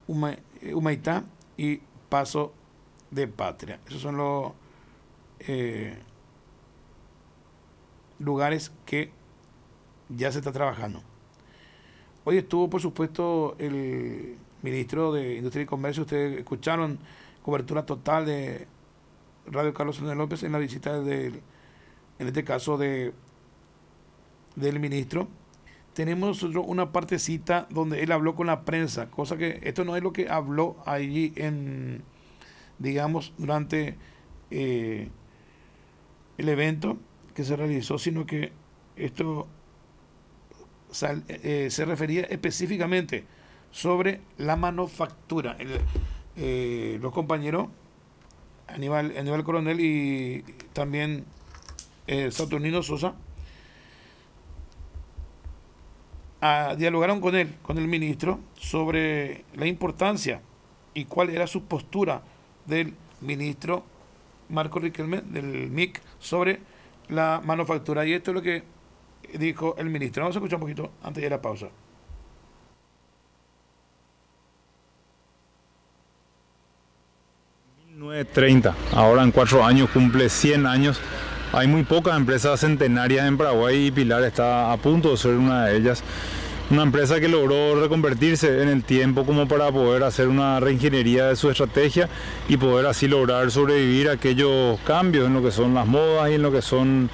Humaitá y Paso de Patria. Esos son los lugares que ya se está trabajando. Hoy estuvo, por supuesto, el ministro de Industria y Comercio. Ustedes escucharon cobertura total de Radio Carlos Fernández López en la visita en este caso del ministro. Tenemos nosotros una partecita donde él habló con la prensa, cosa que esto no es lo que habló allí durante el evento que se realizó, sino que esto se refería específicamente sobre la manufactura. Los compañeros Aníbal Coronel y también Saturnino Sosa dialogaron con el ministro, sobre la importancia y cuál era su postura del ministro Marco Riquelme, del MIC, sobre la manufactura. Y esto es lo que dijo el ministro. Vamos a escuchar un poquito antes de la pausa. En 1930, ahora en 4 años cumple 100 años. Hay muy pocas empresas centenarias en Paraguay y Pilar está a punto de ser una de ellas. Una empresa que logró reconvertirse en el tiempo como para poder hacer una reingeniería de su estrategia y poder así lograr sobrevivir a aquellos cambios en lo que son las modas y en lo que son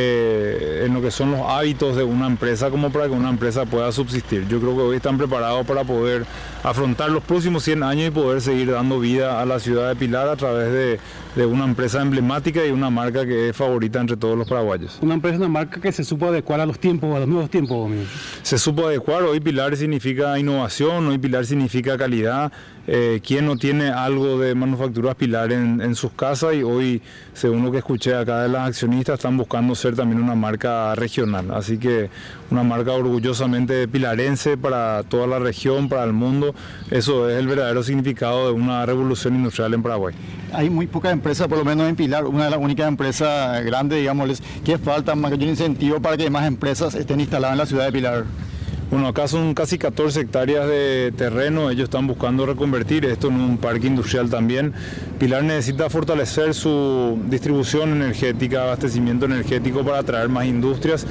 los hábitos de una empresa, como para que una empresa pueda subsistir. Yo creo que hoy están preparados para poder afrontar los próximos 100 años y poder seguir dando vida a la ciudad de Pilar a través de una empresa emblemática y una marca que es favorita entre todos los paraguayos. Una marca que se supo adecuar a los nuevos tiempos. Se supo adecuar. Hoy Pilar significa innovación, hoy Pilar significa calidad. ¿Quién no tiene algo de manufacturas Pilar en sus casas? Y hoy, según lo que escuché acá de las accionistas, están buscando ser también una marca regional. Así que una marca orgullosamente pilarense para toda la región, para el mundo. Eso es el verdadero significado de una revolución industrial en Paraguay. Hay muy pocas empresas, por lo menos en Pilar, una de las únicas empresas grandes, digámosles, que falta mayor incentivo para que más empresas estén instaladas en la ciudad de Pilar. Bueno, acá son casi 14 hectáreas de terreno, ellos están buscando reconvertir esto en un parque industrial también. Pilar necesita fortalecer su distribución energética, abastecimiento energético para atraer más industrias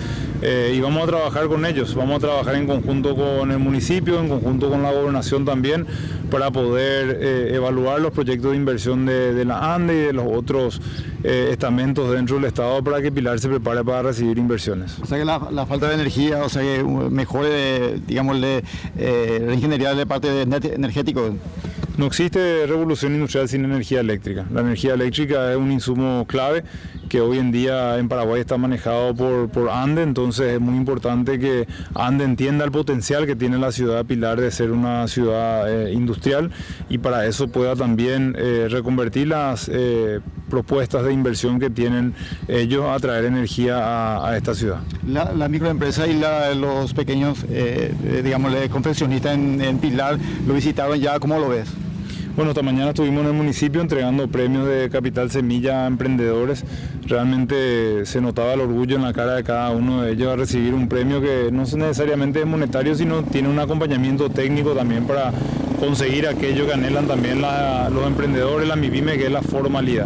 y vamos a trabajar con ellos, vamos a trabajar en conjunto con el municipio, en conjunto con la gobernación también, para poder evaluar los proyectos de inversión de la ANDE y de los otros estamentos dentro del Estado para que Pilar se prepare para recibir inversiones. O sea que la falta de energía, o sea que mejore, digámosle, reingeniería de parte de energético. No existe revolución industrial sin energía eléctrica. La energía eléctrica es un insumo clave que hoy en día en Paraguay está manejado por ANDE, entonces es muy importante que ANDE entienda el potencial que tiene la ciudad de Pilar de ser una ciudad industrial y para eso pueda también reconvertir las propuestas de inversión que tienen ellos a traer energía a esta ciudad. La microempresa y los pequeños, digámosle, confeccionistas en Pilar, ¿lo visitaron ya? ¿Cómo lo ves? Bueno, esta mañana estuvimos en el municipio entregando premios de Capital Semilla a emprendedores. Realmente se notaba el orgullo en la cara de cada uno de ellos a recibir un premio que no necesariamente es monetario, sino tiene un acompañamiento técnico también para conseguir aquello que anhelan también los emprendedores, la MIPYME, que es la formalidad.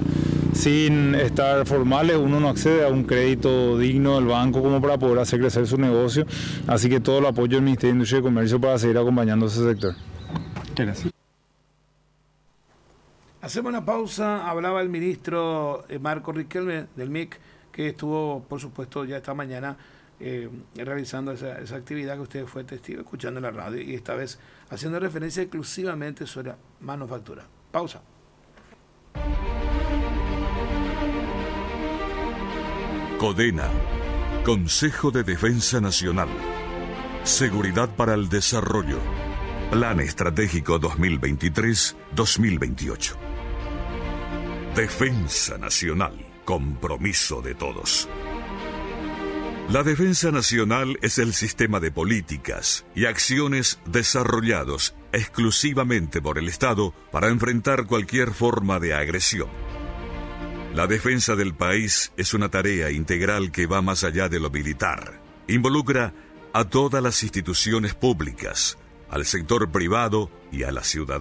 Sin estar formales uno no accede a un crédito digno del banco como para poder hacer crecer su negocio, así que todo el apoyo del Ministerio de Industria y Comercio para seguir acompañando a ese sector. Gracias. Hacemos una pausa. Hablaba el ministro Marco Riquelme del MIC, que estuvo, por supuesto, ya esta mañana realizando esa actividad que usted fue testigo, escuchando en la radio, y esta vez haciendo referencia exclusivamente sobre la manufactura. Pausa. CODENA, Consejo de Defensa Nacional. Seguridad para el Desarrollo. Plan Estratégico 2023-2028. Defensa Nacional, compromiso de todos. La defensa nacional es el sistema de políticas y acciones desarrollados exclusivamente por el Estado para enfrentar cualquier forma de agresión. La defensa del país es una tarea integral que va más allá de lo militar. Involucra a todas las instituciones públicas, al sector privado y a la ciudadanía.